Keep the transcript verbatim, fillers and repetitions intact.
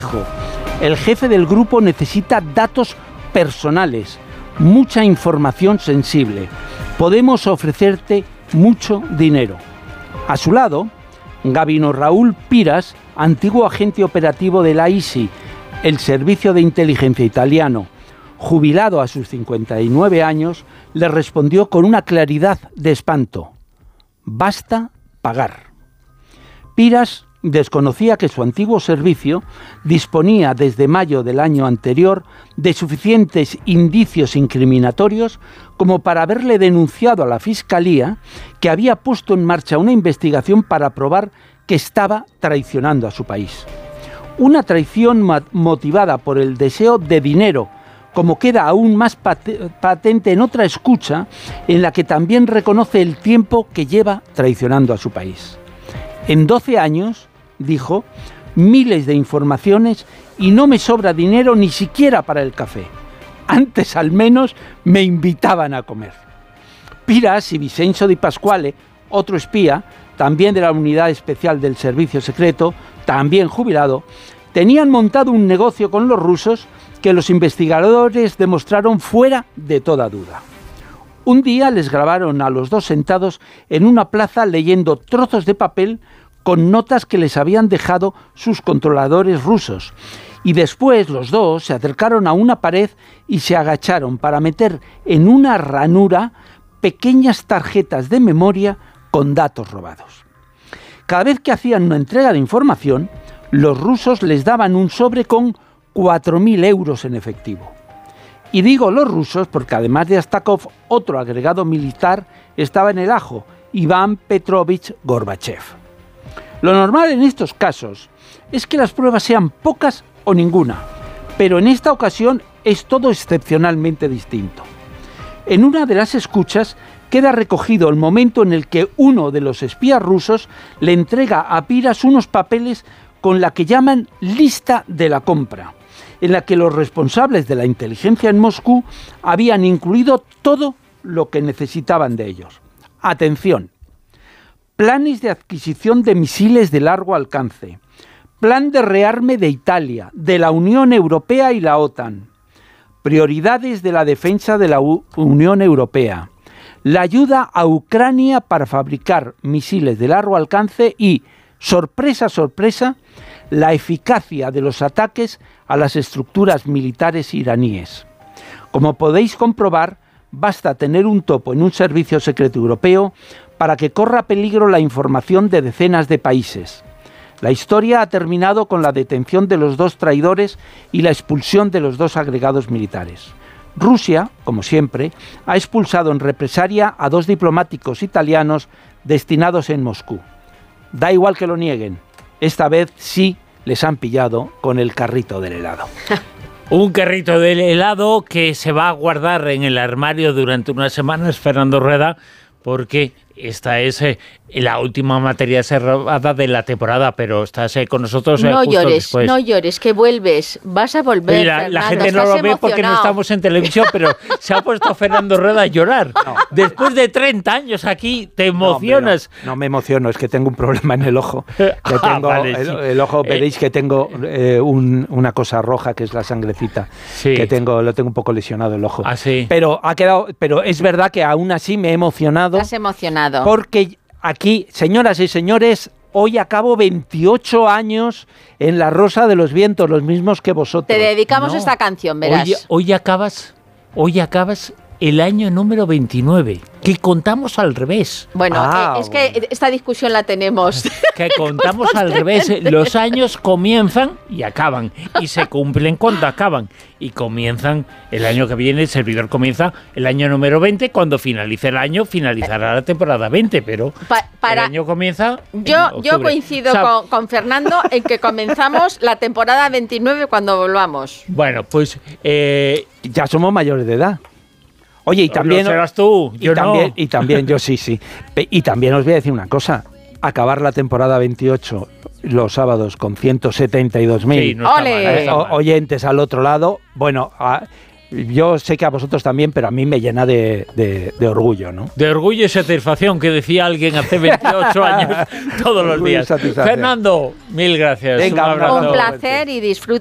El jefe del grupo necesita datos personales, mucha información sensible. Podemos ofrecerte mucho dinero. A su lado, Gabino Raúl Piras, antiguo agente operativo de la I S I, el servicio de inteligencia italiano, jubilado a sus cincuenta y nueve años, le respondió con una claridad de espanto: basta pagar. Piras desconocía que su antiguo servicio disponía desde mayo del año anterior de suficientes indicios incriminatorios como para haberle denunciado a la Fiscalía, que había puesto en marcha una investigación para probar que estaba traicionando a su país. Una traición motivada por el deseo de dinero, como queda aún más pat- patente en otra escucha en la que también reconoce el tiempo que lleva traicionando a su país. En doce años, dijo, miles de informaciones y no me sobra dinero ni siquiera para el café. Antes al menos me invitaban a comer. Piras y Vincenzo Di Pasquale, otro espía, también de la unidad especial del servicio secreto, también jubilado, tenían montado un negocio con los rusos que los investigadores demostraron fuera de toda duda. Un día les grabaron a los dos sentados en una plaza leyendo trozos de papel con notas que les habían dejado sus controladores rusos. Y después los dos se acercaron a una pared y se agacharon para meter en una ranura pequeñas tarjetas de memoria con datos robados. Cada vez que hacían una entrega de información, los rusos les daban un sobre con cuatro mil euros en efectivo. Y digo los rusos porque además de Astakov, otro agregado militar estaba en el ajo, Iván Petrovich Gorbachev. Lo normal en estos casos es que las pruebas sean pocas o ninguna, pero en esta ocasión es todo excepcionalmente distinto. En una de las escuchas queda recogido el momento en el que uno de los espías rusos le entrega a Piras unos papeles con la que llaman lista de la compra, en la que los responsables de la inteligencia en Moscú habían incluido todo lo que necesitaban de ellos. Atención: planes de adquisición de misiles de largo alcance, plan de rearme de Italia, de la Unión Europea y la OTAN, prioridades de la defensa de la U- Unión Europea, la ayuda a Ucrania para fabricar misiles de largo alcance y, sorpresa, sorpresa, la eficacia de los ataques a las estructuras militares iraníes. Como podéis comprobar, basta tener un topo en un servicio secreto europeo para que corra peligro la información de decenas de países. La historia ha terminado con la detención de los dos traidores y la expulsión de los dos agregados militares. Rusia, como siempre, ha expulsado en represalia a dos diplomáticos italianos destinados en Moscú. Da igual que lo nieguen, esta vez sí les han pillado con el carrito del helado. Un carrito del helado que se va a guardar en el armario durante unas semanas, Fernando Rueda, porque esta es eh, la última materia cerrada de la temporada, pero estás eh, con nosotros eh, no justo llores, después. No llores, que vuelves, vas a volver. Mira, la gente no lo ve porque no estamos en televisión, pero se ha puesto Fernando Rueda a llorar. No. Después de treinta años aquí, te emocionas. No, no, no me emociono, es que tengo un problema en el ojo. Que tengo, ah, vale, el, sí. el ojo, veréis que tengo eh, un, una cosa roja que es la sangrecita. Sí. Que tengo, lo tengo un poco lesionado el ojo. Ah, sí. Pero ha quedado, pero es verdad que aún así me he emocionado. Te has emocionado. Porque aquí, señoras y señores, hoy acabo veintiocho años en La Rosa de los Vientos, los mismos que vosotros. Te dedicamos no. esta canción, verás. Hoy, hoy acabas, hoy acabas el año número veintinueve, que contamos al revés. Bueno, ah, eh, es que esta discusión la tenemos. Que contamos al revés. Los años comienzan y acaban, y se cumplen cuando acaban. Y comienzan el año que viene, el servidor comienza el año número veinte, cuando finalice el año, finalizará la temporada veinte, pero pa para, el año comienza Yo, yo coincido o sea, con, con Fernando en que comenzamos la temporada veintinueve cuando volvamos. Bueno, pues eh, ya somos mayores de edad. Oye, y también... Lo serás tú, yo y también, no. Y también, yo sí, sí. Y también os voy a decir una cosa. Acabar la temporada veintiocho los sábados con ciento setenta y dos mil sí, no eh, no oyentes al otro lado, bueno, a, yo sé que a vosotros también, pero a mí me llena de, de, de orgullo, ¿no? De orgullo y satisfacción, que decía alguien hace veintiocho años todos los días. Fernando, mil gracias. Venga, un abrazo. Un placer y disfruta.